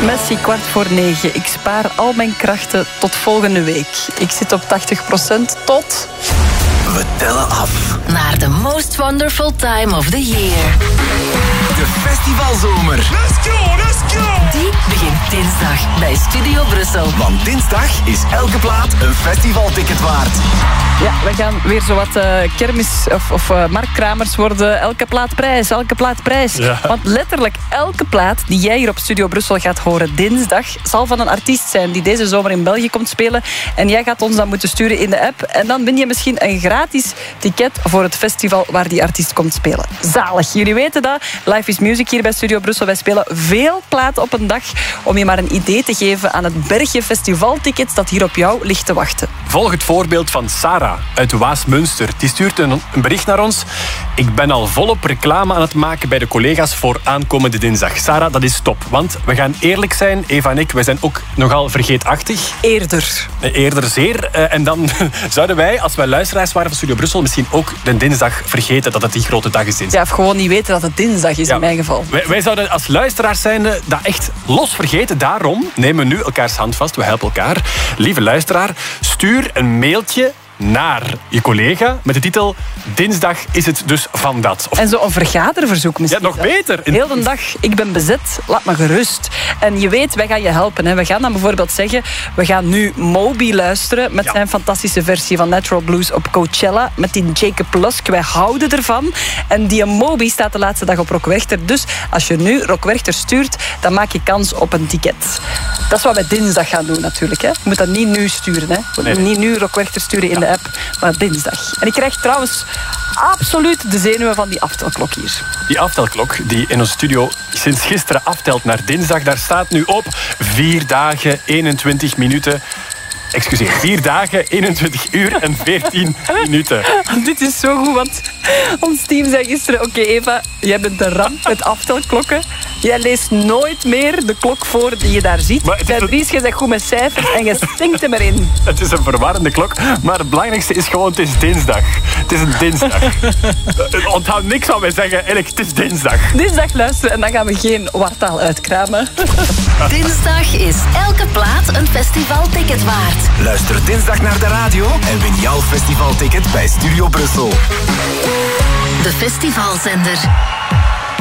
Messi, 8:15. Ik spaar al mijn krachten tot volgende week. Ik zit op 80% tot... We tellen af naar the most wonderful time of the year. De festivalzomer. Let's go, let's go! Die begint dinsdag bij Studio Brussel. Want dinsdag is elke plaat een festivalticket waard. Ja, we gaan weer zo wat kermis- of marktkramers worden. Elke plaat prijs, elke plaat prijs. Ja. Want letterlijk elke plaat die jij hier op Studio Brussel gaat horen dinsdag zal van een artiest zijn die deze zomer in België komt spelen. En jij gaat ons dan moeten sturen in de app. En dan win je misschien een gratis ticket voor het festival waar die artiest komt spelen. Zalig. Jullie weten dat. Live is Music hier bij Studio Brussel. Wij spelen veel platen op een dag om je maar een idee te geven aan het bergje festivaltickets dat hier op jou ligt te wachten. Volg het voorbeeld van Sarah uit Waasmunster. Die stuurt een bericht naar ons. Ik ben al volop reclame aan het maken bij de collega's voor aankomende dinsdag. Sarah, dat is top. Want we gaan eerlijk zijn, Eva en ik, wij zijn ook nogal vergeetachtig. Eerder zeer. En dan zouden wij, als wij luisteraars waren van Studio Brussel, misschien ook de dinsdag vergeten dat het die grote dag is dinsdag. Ja, of gewoon niet weten dat het dinsdag is in mijn geval. Wij zouden als luisteraars zijnde dat echt los vergeten. Daarom nemen we nu elkaars hand vast. We helpen elkaar. Lieve luisteraar, stuur een mailtje naar je collega met de titel dinsdag is het dus van dat. En zo een vergaderverzoek misschien. Ja, nog beter. Heel de dag, ik ben bezet, laat me gerust. En je weet, wij gaan je helpen. Hè. We gaan dan bijvoorbeeld zeggen, we gaan nu Moby luisteren met zijn fantastische versie van Natural Blues op Coachella met die Jacob Lusk. Wij houden ervan. En die Moby staat de laatste dag op Rock Werchter. Dus als je nu Rock Werchter stuurt, dan maak je kans op een ticket. Dat is wat wij dinsdag gaan doen natuurlijk. Hè. Je moet dat niet nu sturen. Hè. Je moet niet nu Rock Werchter sturen in de app, maar dinsdag. En ik krijg trouwens absoluut de zenuwen van die aftelklok hier. Die aftelklok die in ons studio sinds gisteren aftelt naar dinsdag, daar staat nu op 4 dagen, 21 minuten... Excuseer, 4 dagen, 21 uur en 14 minuten. Dit is zo goed, want ons team zei gisteren... Oké, Eva, jij bent een ramp met aftelklokken. Jij leest nooit meer de klok voor die je daar ziet. Dries, je bent goed met cijfers en je stinkt hem erin. Het is een verwarrende klok, maar het belangrijkste is gewoon, het is dinsdag. Het is een dinsdag. Onthoud niks wat wij zeggen, eigenlijk, het is dinsdag. Dinsdag luisteren en dan gaan we geen wartaal uitkramen. Dinsdag is elke plaat een festivalticket waard. Luister dinsdag naar de radio en win jouw festivalticket bij Studio Brussel. De festivalzender.